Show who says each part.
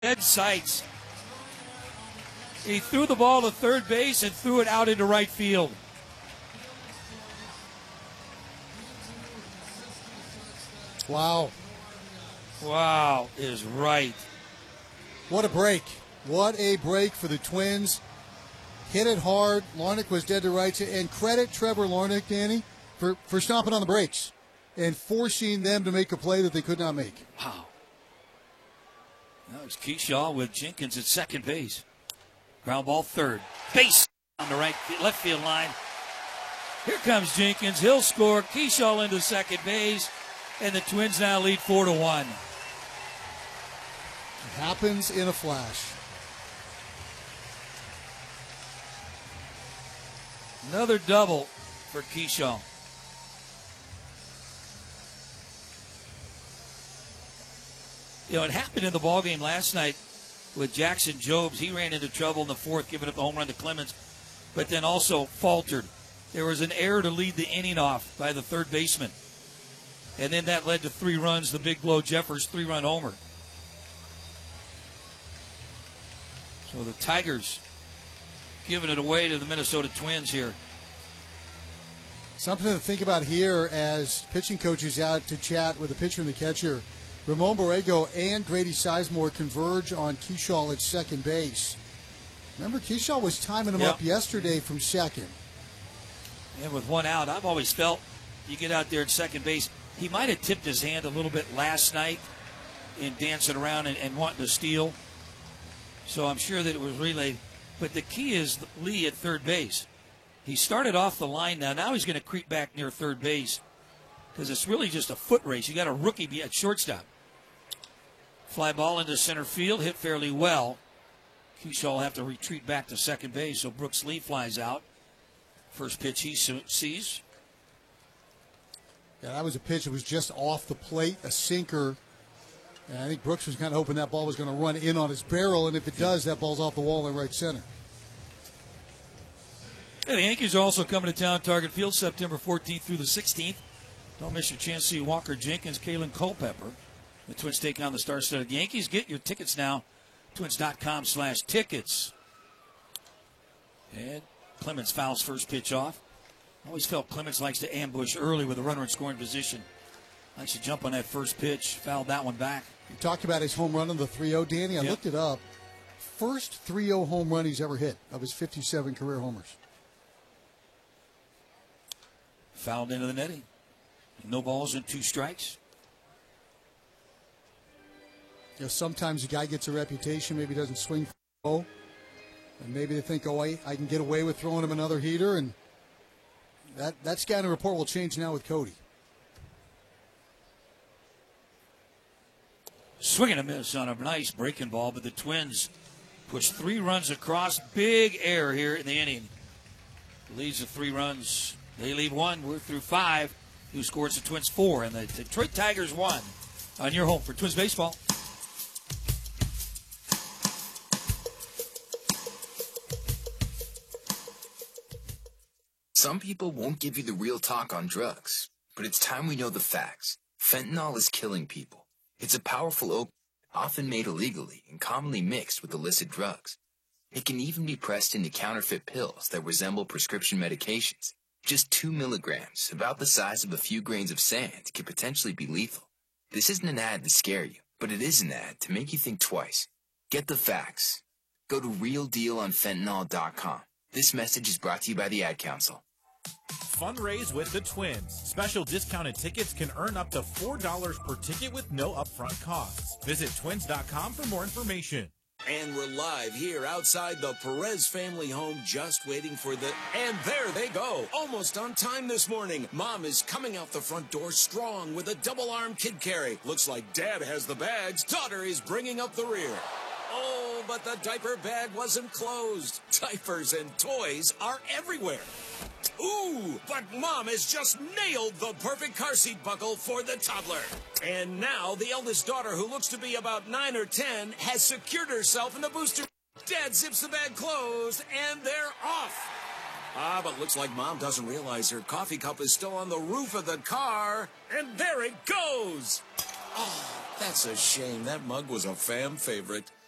Speaker 1: dead sights. He threw the ball to third base and threw it out into right field.
Speaker 2: Wow.
Speaker 1: Wow is right.
Speaker 2: What a break. What a break for the Twins. Hit it hard. Larnach was dead to rights. And credit Trevor Larnach, Danny, for stomping on the brakes and forcing them to make a play that they could not make.
Speaker 1: Wow. That was Kershaw with Jenkins at second base. Ground ball third. Base on the left field line. Here comes Jenkins. He'll score. Kershaw into second base. And the Twins now lead 4-1.
Speaker 2: It happens in a flash.
Speaker 1: Another double for Kershaw. You know, it happened in the ballgame last night with Jackson Jobs. He ran into trouble in the fourth, giving up the home run to Clemens, but then also faltered. There was an error to lead the inning off by the third baseman. And then that led to 3 runs, the big blow Jeffers 3-run homer. So the Tigers giving it away to the Minnesota Twins here.
Speaker 2: Something to think about here as pitching coaches out to chat with the pitcher and the catcher. Ramon Borrego and Grady Sizemore converge on Kershaw at second base. Remember, Kershaw was timing him up yesterday from second.
Speaker 1: And with one out, I've always felt you get out there at second base, he might have tipped his hand a little bit last night in dancing around and wanting to steal. So I'm sure that it was relayed. But the key is Lee at third base. He started off the line now. Now he's going to creep back near third base because it's really just a foot race. You got a rookie be at shortstop. Fly ball into center field, hit fairly well. Kershaw will have to retreat back to second base, so Brooks Lee flies out. First pitch he sees.
Speaker 2: Yeah, that was a pitch that was just off the plate, a sinker. And I think Brooks was kind of hoping that ball was going to run in on his barrel, and if it does, that ball's off the wall in right center.
Speaker 1: Yeah, the Yankees are also coming to town, Target Field, September 14th through the 16th. Don't miss your chance to see Walker Jenkins, Kalen Culpepper. The Twins take on the star-studded Yankees. Get your tickets now, twins.com/tickets. And Clemens fouls first pitch off. Always felt Clemens likes to ambush early with a runner in scoring position. Likes to jump on that first pitch. Fouled that one back.
Speaker 2: You talked about his home run on the 3-0, Danny. I looked it up. First 3-0 home run he's ever hit of his 57 career homers.
Speaker 1: Fouled into the netting. No balls and 2 strikes.
Speaker 2: You know, sometimes a guy gets a reputation, maybe doesn't swing for and maybe they think, oh, I can get away with throwing him another heater, and that scouting report will change now with Cody.
Speaker 1: Swing and a miss on a nice breaking ball, but the Twins push 3 runs across. Big error here in the inning. Leads to 3 runs. They leave 1. We're through 5. Who scores the Twins 4? And the Detroit Tigers 1 on your home for Twins baseball.
Speaker 3: Some people won't give you the real talk on drugs, but it's time we know the facts. Fentanyl is killing people. It's a powerful opiate, often made illegally and commonly mixed with illicit drugs. It can even be pressed into counterfeit pills that resemble prescription medications. Just 2 milligrams, about the size of a few grains of sand, can potentially be lethal. This isn't an ad to scare you, but it is an ad to make you think twice. Get the facts. Go to realdealonfentanyl.com. This message is brought to you by the Ad Council.
Speaker 4: Fundraise with the Twins. Special discounted tickets can earn up to $4 per ticket with no upfront costs. Visit twins.com for more information.
Speaker 5: And we're live here outside the Perez family home, just waiting for the... And there they go, almost on time this morning. Mom is coming out the front door strong with a double-arm kid carry. Looks like Dad has the bags. Daughter is bringing up the rear. Oh, but the diaper bag wasn't closed. Diapers and toys are everywhere. Ooh, but Mom has just nailed the perfect car seat buckle for the toddler. And now the eldest daughter, who looks to be about 9 or 10, has secured herself in the booster. Dad zips the bag closed, and they're off. But looks like Mom doesn't realize her coffee cup is still on the roof of the car. And there it goes. Oh, that's a shame. That mug was a fan favorite.